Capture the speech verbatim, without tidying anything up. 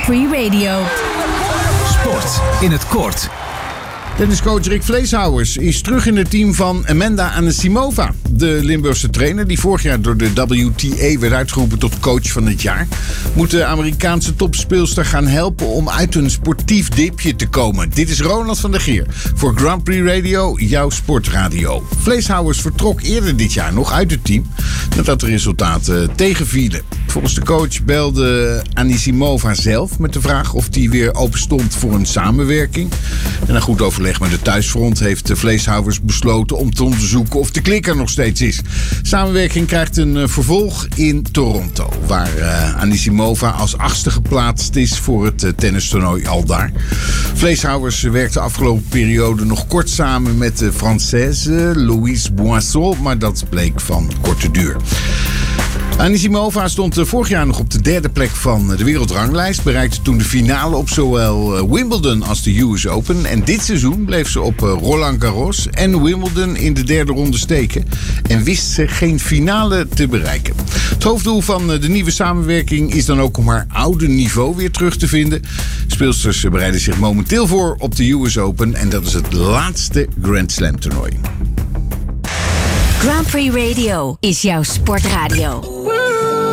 Prix Radio. Sport in het kort. Tenniscoach Rick Vleeshouwers is terug in het team van Amanda Anisimova. De Limburgse trainer, die vorig jaar door de W T A werd uitgeroepen tot coach van het jaar, moet de Amerikaanse topspeelster gaan helpen om uit een sportief dipje te komen. Dit is Ronald van der Geer voor Grand Prix Radio, jouw sportradio. Vleeshouwers vertrok eerder dit jaar nog uit het team nadat de resultaten tegenvielen. Volgens de coach belde Anisimova zelf met de vraag of hij weer open stond voor een samenwerking. En na goed overleg met de thuisfront heeft de Vleeshouwers besloten om te onderzoeken of de klikker nog steeds is. Samenwerking krijgt een uh, vervolg in Toronto, waar uh, Anisimova als achtste geplaatst is voor het uh, tennistoernooi al daar. Vleeshouwers werkte de afgelopen periode nog kort samen met de Française Louise Boisson, maar dat bleek van korte duur. Anisimova stond vorig jaar nog op de derde plek van de wereldranglijst. Bereikte toen de finale op zowel Wimbledon als de U S Open. En dit seizoen bleef ze op Roland Garros en Wimbledon in de derde ronde steken. En wist ze geen finale te bereiken. Het hoofddoel van de nieuwe samenwerking is dan ook om haar oude niveau weer terug te vinden. Speelsters bereiden zich momenteel voor op de U S Open. En dat is het laatste Grand Slam toernooi. Grand Prix Radio is jouw sportradio.